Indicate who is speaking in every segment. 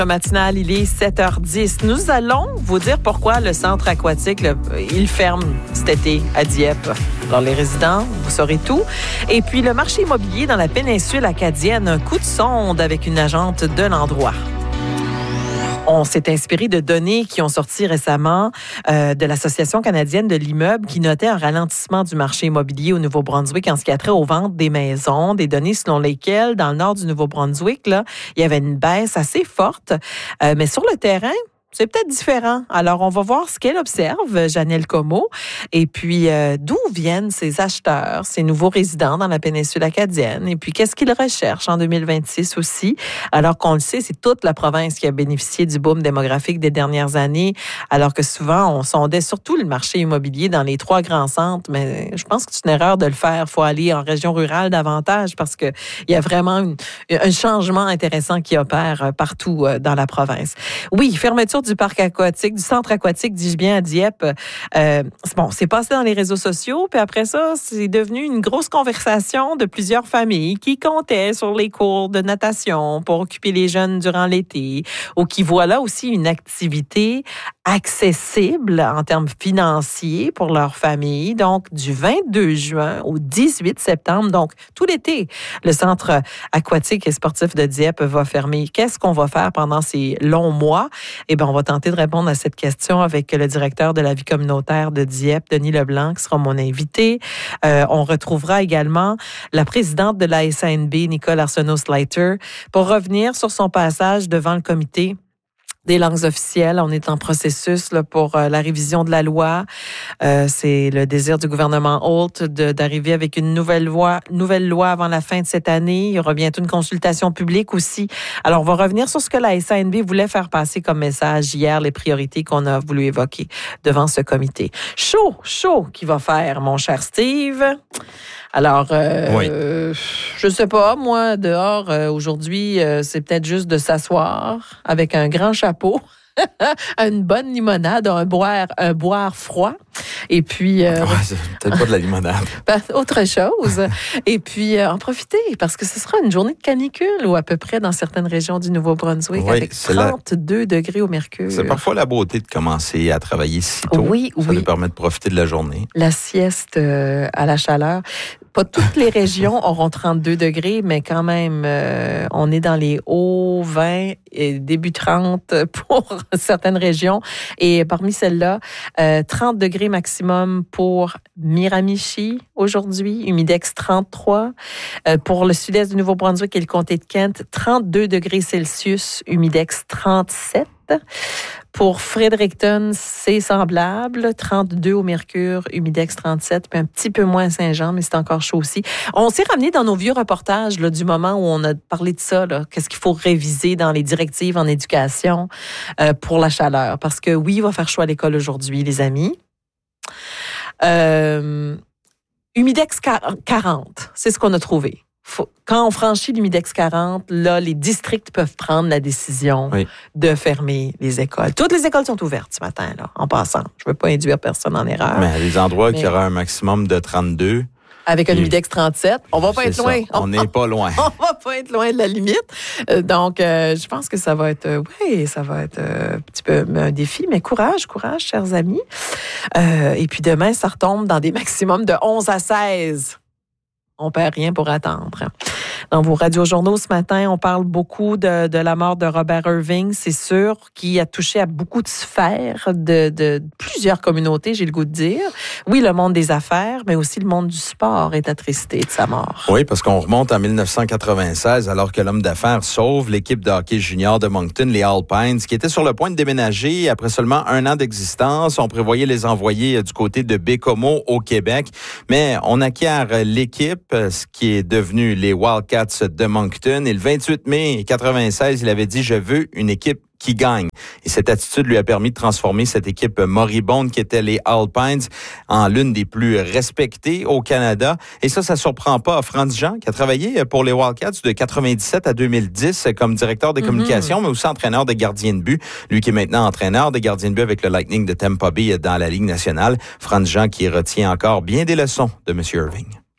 Speaker 1: Matinal, il est 7h10. Nous allons vous dire pourquoi le centre aquatique, il ferme cet été à Dieppe. Alors, les résidents, vous saurez tout. Et puis, le marché immobilier dans la péninsule acadienne, un coup de sonde avec une agente de l'endroit. On s'est inspiré de données qui ont sorti récemment de l'Association canadienne de l'immeuble qui notait un ralentissement du marché immobilier au Nouveau-Brunswick en ce qui a trait aux ventes des maisons, des données selon lesquelles, dans le nord du Nouveau-Brunswick, là, il y avait une baisse assez forte. Mais sur le terrain, c'est peut-être différent. Alors, on va voir ce qu'elle observe, Janelle Comeau, et puis d'où viennent ces acheteurs, ces nouveaux résidents dans la péninsule acadienne, et puis qu'est-ce qu'ils recherchent en 2026 aussi, alors qu'on le sait, c'est toute la province qui a bénéficié du boom démographique des dernières années, alors que souvent, on sondait surtout le marché immobilier dans les 3 grands centres, mais je pense que c'est une erreur de le faire. Il faut aller en région rurale davantage parce qu'il y a vraiment un changement intéressant qui opère partout dans la province. Oui, fermeture du parc aquatique, du centre aquatique, dis-je bien, à Dieppe. C'est passé dans les réseaux sociaux, puis après ça, c'est devenu une grosse conversation de plusieurs familles qui comptaient sur les cours de natation pour occuper les jeunes durant l'été, ou qui voient là aussi une activité accessible en termes financiers pour leur famille. Donc, du 22 juin au 18 septembre, donc tout l'été, le centre aquatique et sportif de Dieppe va fermer. Qu'est-ce qu'on va faire pendant ces longs mois? Eh bien, on va tenter de répondre à cette question avec le directeur de la vie communautaire de Dieppe, Denis Leblanc, qui sera mon invité. On retrouvera également la présidente de la SANB, Nicole Arsenault-Slater, pour revenir sur son passage devant le comité des langues officielles. On est en processus là, pour la révision de la loi. C'est le désir du gouvernement Holt d'arriver avec une nouvelle loi avant la fin de cette année. Il y aura bientôt une consultation publique aussi. Alors, on va revenir sur ce que la SANB voulait faire passer comme message hier, les priorités qu'on a voulu évoquer devant ce comité. Chaud qui va faire, mon cher Steve. Alors,
Speaker 2: oui.
Speaker 1: Je sais pas, moi, dehors, aujourd'hui, c'est peut-être juste de s'asseoir avec un grand chapeau, une bonne limonade, un boire froid, et puis...
Speaker 2: c'est peut-être pas de la limonade.
Speaker 1: Autre chose. Et puis, en profiter, parce que ce sera une journée de canicule, ou à peu près dans certaines régions du Nouveau-Brunswick, avec 32 degrés au mercure.
Speaker 2: C'est parfois la beauté de commencer à travailler si tôt.
Speaker 1: Oui.
Speaker 2: Ça nous permet de profiter de la journée.
Speaker 1: La sieste à la chaleur. Pas toutes les régions auront 32 degrés, mais quand même, on est dans les hauts 20 et début 30 pour certaines régions. Et parmi celles-là, 30 degrés maximum pour Miramichi aujourd'hui, humidex 33. Pour le sud-est du Nouveau-Brunswick et le comté de Kent, 32 degrés Celsius, humidex 37. Pour Fredericton, c'est semblable. 32 au mercure, humidex 37, puis un petit peu moins à Saint-Jean, mais c'est encore chaud aussi. On s'est ramené dans nos vieux reportages là, du moment où on a parlé de ça. Là, qu'est-ce qu'il faut réviser dans les directives en éducation pour la chaleur? Parce que oui, il va faire chaud à l'école aujourd'hui, les amis. Humidex 40, c'est ce qu'on a trouvé. Quand on franchit l'humidex 40, là, les districts peuvent prendre la décision de fermer les écoles. Toutes les écoles sont ouvertes ce matin, là, en passant. Je ne veux pas induire personne en erreur.
Speaker 2: Mais à des endroits qui aura un maximum de 32...
Speaker 1: Avec un humidex 37, on va pas être loin.
Speaker 2: On n'est pas loin.
Speaker 1: On va pas être loin de la limite. Donc, je pense que ça va être, un petit peu un défi, mais courage, chers amis. Et puis demain, ça retombe dans des maximums de 11 à 16. On perd rien pour attendre. Dans vos radiojournaux ce matin, on parle beaucoup de la mort de Robert Irving, c'est sûr, qui a touché à beaucoup de sphères de plusieurs communautés, j'ai le goût de dire. Oui, le monde des affaires, mais aussi le monde du sport est attristé de sa mort.
Speaker 2: Oui, parce qu'on remonte en 1996, alors que l'homme d'affaires sauve l'équipe de hockey junior de Moncton, les Alpines, qui était sur le point de déménager après seulement 1 an d'existence. On prévoyait les envoyer du côté de Bécomo au Québec, mais on acquiert l'équipe, ce qui est devenu les Wildcats de Moncton. Et le 28 mai 1996, il avait dit « Je veux une équipe qui gagne ». Et cette attitude lui a permis de transformer cette équipe moribonde qui était les Alpines en l'une des plus respectées au Canada. Et ça surprend pas Franz Jean, qui a travaillé pour les Wildcats de 1997 à 2010 comme directeur des communications, mais aussi entraîneur de gardiens de but. Lui qui est maintenant entraîneur de gardiens de but avec le Lightning de Tampa Bay dans la Ligue nationale. Franz Jean qui retient encore bien des leçons de M. Irving.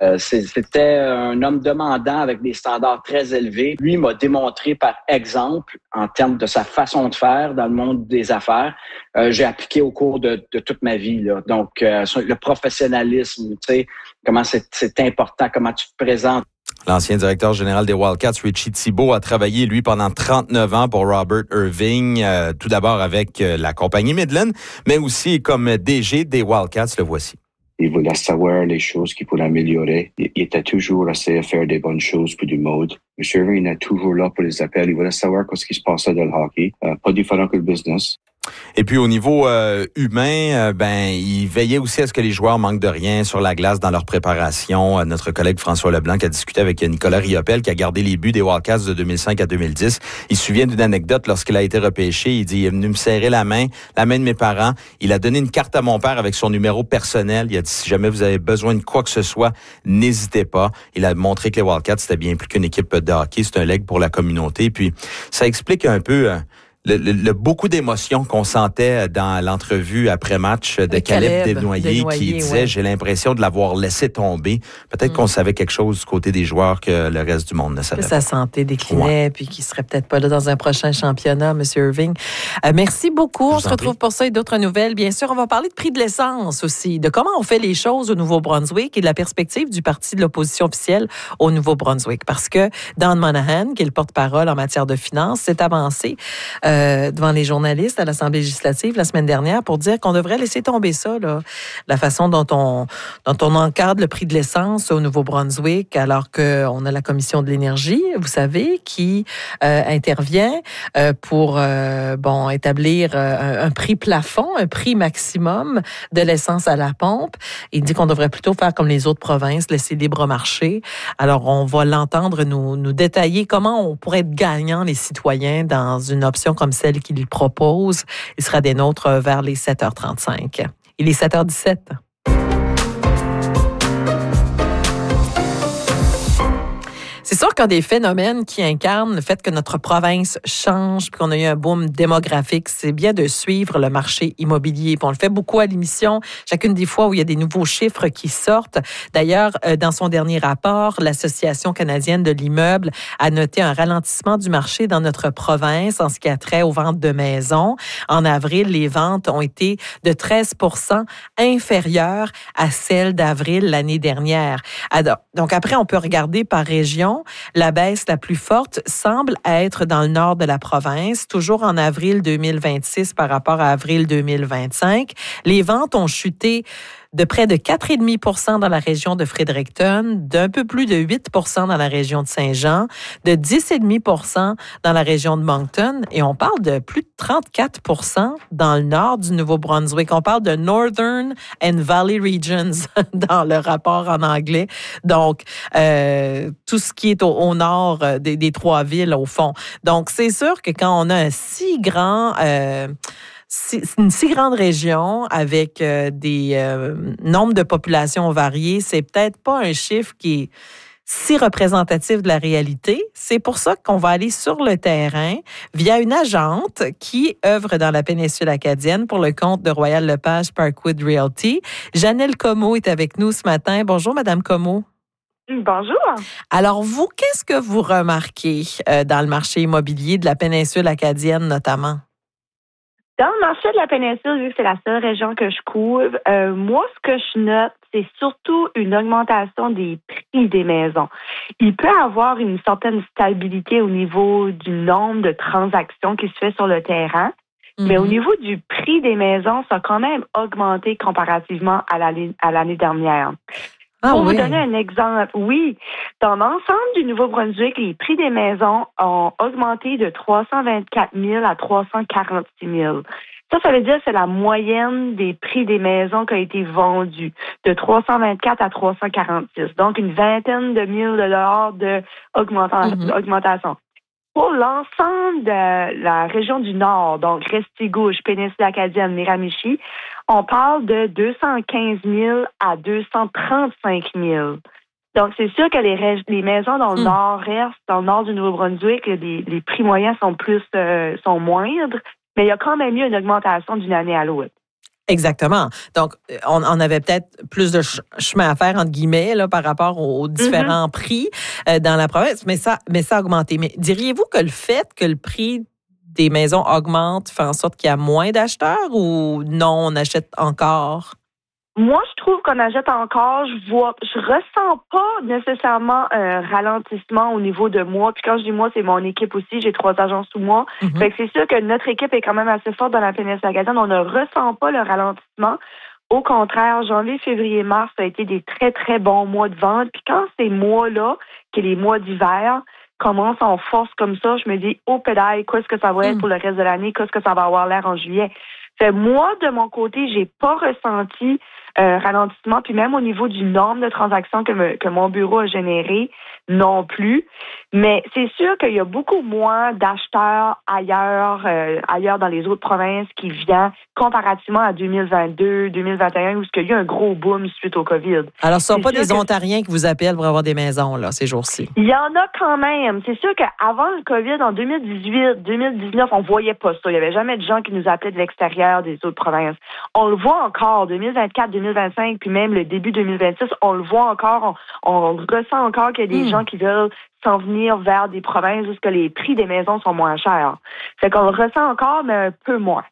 Speaker 3: C'était un homme demandant avec des standards très élevés. Lui m'a démontré par exemple, en termes de sa façon de faire dans le monde des affaires, j'ai appliqué au cours de toute ma vie, là. Donc, le professionnalisme, tu sais, comment c'est important, comment tu te présentes.
Speaker 2: L'ancien directeur général des Wildcats, Richie Thibault, a travaillé, lui, pendant 39 ans pour Robert Irving, tout d'abord avec la compagnie Midland, mais aussi comme DG des Wildcats. Le voici.
Speaker 4: Il voulait savoir les choses qu'il pouvait améliorer. Il était toujours essayé de faire des bonnes choses pour du mode. M. Irving est toujours là pour les appels. Il voulait savoir ce qui se passait dans le hockey. Pas différent que le business.
Speaker 2: Et puis au niveau humain, il veillait aussi à ce que les joueurs manquent de rien sur la glace dans leur préparation. Notre collègue François Leblanc qui a discuté avec Nicolas Riopel qui a gardé les buts des Wildcats de 2005 à 2010. Il se souvient d'une anecdote lorsqu'il a été repêché. Il dit, il est venu me serrer la main de mes parents. Il a donné une carte à mon père avec son numéro personnel. Il a dit, si jamais vous avez besoin de quoi que ce soit, n'hésitez pas. Il a montré que les Wildcats, c'était bien plus qu'une équipe de hockey. C'est un legs pour la communauté. Puis ça explique un peu... Le beaucoup d'émotions qu'on sentait dans l'entrevue après-match de Caleb Desnoyers qui disait, j'ai l'impression de l'avoir laissé tomber. Peut-être qu'on savait quelque chose du côté des joueurs que le reste du monde ne savait
Speaker 1: pas.
Speaker 2: Que
Speaker 1: sa santé déclinait, puis qu'il serait peut-être pas là dans un prochain championnat, M. Irving. Merci beaucoup. On se retrouve pour ça et d'autres nouvelles. Bien sûr, on va parler de prix de l'essence aussi, de comment on fait les choses au Nouveau-Brunswick et de la perspective du parti de l'opposition officielle au Nouveau-Brunswick. Parce que Don Monahan, qui est le porte-parole en matière de finances, s'est avancé devant les journalistes à l'Assemblée législative la semaine dernière pour dire qu'on devrait laisser tomber ça, là, la façon dont on encadre le prix de l'essence au Nouveau-Brunswick, alors qu'on a la Commission de l'énergie, vous savez, qui intervient pour établir un prix plafond, un prix maximum de l'essence à la pompe. Il dit qu'on devrait plutôt faire comme les autres provinces, laisser libre marché. Alors, on va l'entendre nous détailler comment on pourrait être gagnant, les citoyens, dans une option comme celle qu'il propose. Il sera des nôtres vers les 7h35. Il est 7h17. C'est sûr qu'il y a des phénomènes qui incarnent le fait que notre province change puis qu'on a eu un boom démographique. C'est bien de suivre le marché immobilier. Puis on le fait beaucoup à l'émission, chacune des fois où il y a des nouveaux chiffres qui sortent. D'ailleurs, dans son dernier rapport, l'Association canadienne de l'immeuble a noté un ralentissement du marché dans notre province en ce qui a trait aux ventes de maisons. En avril, les ventes ont été de 13% inférieures à celles d'avril l'année dernière. Donc après, on peut regarder par région. La baisse la plus forte semble être dans le nord de la province, toujours en avril 2026 par rapport à avril 2025. Les ventes ont chuté de près de 4,5% dans la région de Fredericton, d'un peu plus de 8% dans la région de Saint-Jean, de 10,5% dans la région de Moncton, et on parle de plus de 34% dans le nord du Nouveau-Brunswick. On parle de Northern and Valley Regions dans le rapport en anglais. Donc, tout ce qui est au nord des trois villes, au fond. Donc, c'est sûr que quand on a une si grande région avec des nombres de populations variés, c'est peut-être pas un chiffre qui est si représentatif de la réalité. C'est pour ça qu'on va aller sur le terrain via une agente qui œuvre dans la péninsule acadienne pour le compte de Royal Lepage Parkwood Realty. Janelle Comeau est avec nous ce matin. Bonjour, Madame Comeau.
Speaker 5: Bonjour.
Speaker 1: Alors, vous, qu'est-ce que vous remarquez dans le marché immobilier de la péninsule acadienne notamment?
Speaker 5: Dans le marché de la péninsule, vu que c'est la seule région que je couvre, moi, ce que je note, c'est surtout une augmentation des prix des maisons. Il peut y avoir une certaine stabilité au niveau du nombre de transactions qui se fait sur le terrain, mais au niveau du prix des maisons, ça a quand même augmenté comparativement à l'année dernière. Pour vous donner un exemple, oui, dans l'ensemble du Nouveau-Brunswick, les prix des maisons ont augmenté de 324 000 à 346 000. Ça veut dire que c'est la moyenne des prix des maisons qui a été vendue, de 324 à 346. Donc, une vingtaine de mille dollars d'augmentation. Pour l'ensemble de la région du Nord, donc Restigouche, Péninsule acadienne, Miramichi, on parle de 215 000 à 235 000. Donc, c'est sûr que les maisons dans le nord-est, dans le nord du Nouveau-Brunswick, les prix moyens sont moindres, mais il y a quand même eu une augmentation d'une année à l'autre.
Speaker 1: Exactement. Donc, on avait peut-être plus de chemin à faire, entre guillemets, là, par rapport aux différents prix dans la province, mais ça a augmenté. Mais diriez-vous que le fait que le prix des maisons augmente fait en sorte qu'il y a moins d'acheteurs ou non, on achète encore?
Speaker 5: Moi, je trouve qu'on achète encore. Je ressens pas nécessairement un ralentissement au niveau de moi. Puis quand je dis moi, c'est mon équipe aussi. J'ai 3 agences sous moi. Fait que c'est sûr que notre équipe est quand même assez forte dans la péninsule acadienne. On ne ressent pas le ralentissement. Au contraire, janvier, février, mars, ça a été des très, très bons mois de vente. Puis quand ces mois-là, qui est les mois d'hiver, commencent en force comme ça, je me dis, oh pédale, qu'est-ce que ça va être pour le reste de l'année? Qu'est-ce que ça va avoir l'air en juillet? Fait moi, de mon côté, j'ai pas ressenti ralentissement, puis même au niveau du nombre de transactions que mon bureau a généré, non plus. Mais c'est sûr qu'il y a beaucoup moins d'acheteurs ailleurs dans les autres provinces qui viennent comparativement à 2022, 2021, où il y a eu un gros boom suite au COVID.
Speaker 1: Alors, ce ne sont pas des Ontariens qui vous appellent pour avoir des maisons, là, ces jours-ci?
Speaker 5: Il y en a quand même. C'est sûr qu'avant le COVID, en 2018, 2019, on voyait pas ça. Il n'y avait jamais de gens qui nous appelaient de l'extérieur des autres provinces. On le voit encore, 2024, 2025, puis même le début 2026, on le voit encore, on ressent encore qu'il y a des gens qui veulent s'en venir vers des provinces où les prix des maisons sont moins chers. Fait qu'on le ressent encore, mais un peu moins.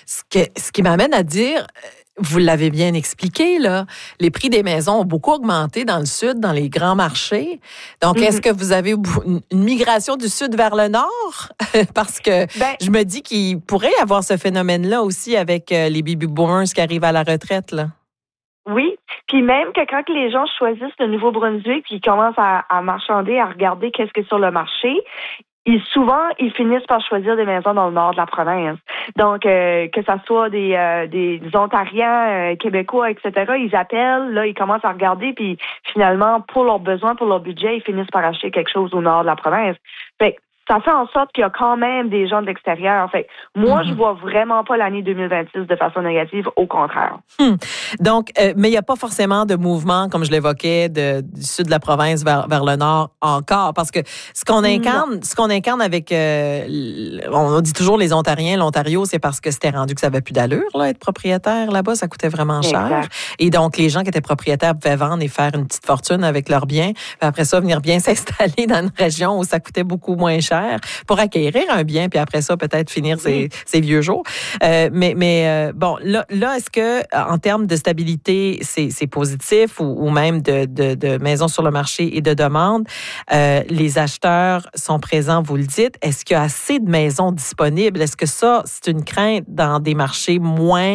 Speaker 1: Ce qui m'amène à dire, vous l'avez bien expliqué, là, les prix des maisons ont beaucoup augmenté dans le sud, dans les grands marchés. Donc, est-ce que vous avez une migration du sud vers le nord? Parce que je me dis qu'il pourrait y avoir ce phénomène-là aussi avec les baby boomers qui arrivent à la retraite, là.
Speaker 5: Oui, puis même que quand les gens choisissent le Nouveau-Brunswick puis ils commencent à marchander, à regarder qu'est-ce qui est sur le marché, souvent, ils finissent par choisir des maisons dans le nord de la province. Donc, que ça soit des Ontariens, Québécois, etc., ils appellent, là, ils commencent à regarder, puis finalement, pour leurs besoins, pour leur budget, ils finissent par acheter quelque chose au nord de la province. Fait ça fait en sorte qu'il y a quand même des gens de l'extérieur. Fait moi, je vois vraiment pas l'année 2026 de façon négative, au contraire.
Speaker 1: Donc, mais il n'y a pas forcément de mouvement, comme je l'évoquais, du sud de la province vers le nord encore, parce que ce qu'on incarne avec, on dit toujours les Ontariens, l'Ontario, c'est parce que c'était rendu que ça n'avait plus d'allure, là, être propriétaire là-bas, ça coûtait vraiment cher. Et donc, les gens qui étaient propriétaires pouvaient vendre et faire une petite fortune avec leurs biens, puis après ça, venir bien s'installer dans une région où ça coûtait beaucoup moins cher pour acquérir un bien, puis après ça, peut-être finir ses vieux jours. Bon, là, est-ce que en termes de stabilité, c'est positif ou même de maisons sur le marché et de demande, les acheteurs sont présents, vous le dites. Est-ce qu'il y a assez de maisons disponibles? Est-ce que ça, c'est une crainte dans des marchés moins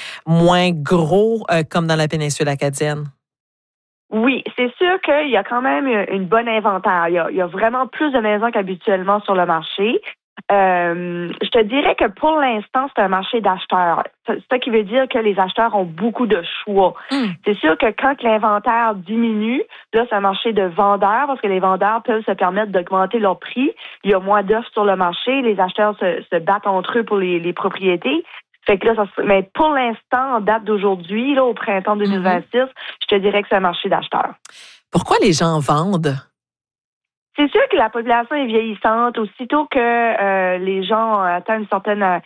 Speaker 1: gros comme dans la péninsule acadienne?
Speaker 5: Oui, c'est sûr qu'il y a quand même une bonne inventaire. Il y a vraiment plus de maisons qu'habituellement sur le marché. Je te dirais que pour l'instant, c'est un marché d'acheteurs. Ça qui veut dire que les acheteurs ont beaucoup de choix. C'est sûr que quand l'inventaire diminue, là, c'est un marché de vendeurs parce que les vendeurs peuvent se permettre d'augmenter leur prix. Il y a moins d'offres sur le marché. Les acheteurs se battent entre eux pour les propriétés. Fait que là, mais pour l'instant, en date d'aujourd'hui, là, au printemps 2026, je te dirais que c'est un marché d'acheteurs.
Speaker 1: Pourquoi les gens vendent?
Speaker 5: C'est sûr que la population est vieillissante. Aussitôt que les gens atteignent une certaine...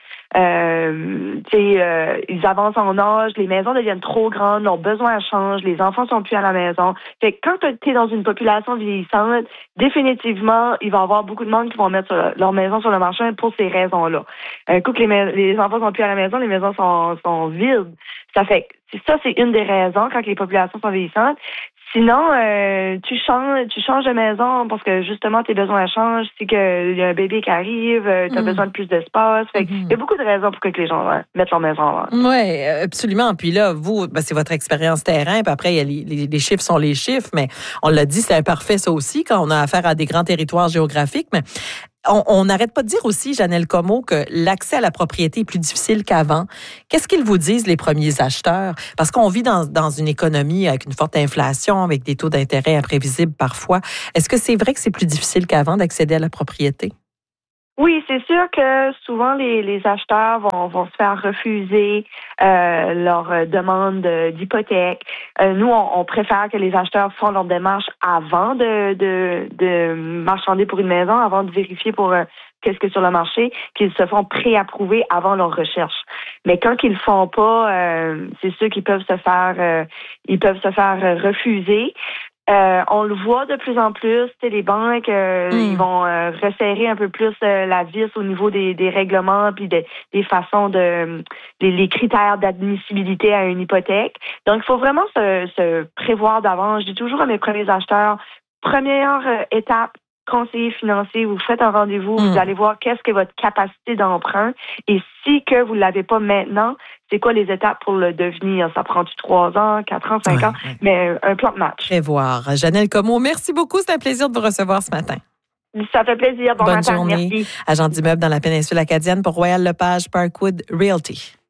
Speaker 5: ils avancent en âge, les maisons deviennent trop grandes, leurs besoins changent, les enfants sont plus à la maison. Fait que quand tu es dans une population vieillissante, définitivement, il va y avoir beaucoup de monde qui vont mettre leur maison sur le marché pour ces raisons-là. Un coup que les enfants sont plus à la maison, les maisons sont vides. Ça fait ça, c'est une des raisons quand les populations sont vieillissantes. Sinon, tu changes de maison parce que justement tes besoins changent. Si qu'il y a un bébé qui arrive, tu as besoin de plus d'espace. Fait il y a beaucoup de raisons pour que les gens mettent leur maison en vente.
Speaker 1: Oui, absolument. Puis là, vous, c'est votre expérience terrain. Puis après, les chiffres sont les chiffres, mais on l'a dit, c'est imparfait ça aussi quand on a affaire à des grands territoires géographiques. Mais on n'arrête pas de dire aussi, Janelle Comeau, que l'accès à la propriété est plus difficile qu'avant. Qu'est-ce qu'ils vous disent, les premiers acheteurs? Parce qu'on vit dans une économie avec une forte inflation, avec des taux d'intérêt imprévisibles parfois. Est-ce que c'est vrai que c'est plus difficile qu'avant d'accéder à la propriété?
Speaker 5: Oui, c'est sûr que souvent les acheteurs vont se faire refuser leur demande d'hypothèque. Nous, on préfère que les acheteurs font leur démarche avant de marchander pour une maison, avant de vérifier pour qu'est-ce que sur le marché, qu'ils se font préapprouver avant leur recherche. Mais quand ils le font pas, c'est sûr qu'ils peuvent se faire refuser. On le voit de plus en plus, les banques, ils vont resserrer un peu plus la vis au niveau des règlements puis des façons les critères d'admissibilité à une hypothèque. Donc, il faut vraiment se prévoir d'avance. Je dis toujours à mes premiers acheteurs, première étape, conseiller financier, vous faites un rendez-vous, vous allez voir qu'est-ce que votre capacité d'emprunt et si que vous ne l'avez pas maintenant, c'est quoi les étapes pour le devenir? Ça prend 3 ans, 4 ans, 5 ans, mais un plan de match.
Speaker 1: Prévoir. Janelle Comeau, merci beaucoup. C'est un plaisir de vous recevoir ce matin.
Speaker 5: Ça fait plaisir.
Speaker 1: Bonne
Speaker 5: matin.
Speaker 1: journée.
Speaker 5: Merci.
Speaker 1: Agent d'immeuble dans la péninsule acadienne pour Royal Lepage Parkwood Realty.